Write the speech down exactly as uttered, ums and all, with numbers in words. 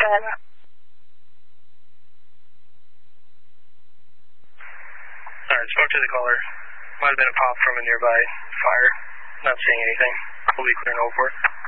ahead. Alright, spoke to the caller. Might have been a pop from a nearby fire. Not seeing anything. We'll be clear in oh four.